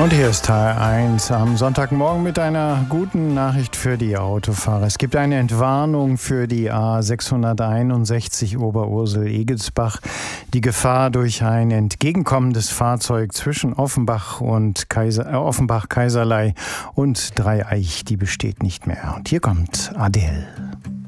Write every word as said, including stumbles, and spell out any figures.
Und hier ist Teil eins am Sonntagmorgen mit einer guten Nachricht für die Autofahrer. Es gibt eine Entwarnung für die A sechshunderteinundsechzig Oberursel-Egelsbach. Die Gefahr durch ein entgegenkommendes Fahrzeug zwischen Offenbach und Kaiser, äh, Offenbach-Kaiserlei und Dreieich, die besteht nicht mehr. Und hier kommt Adele.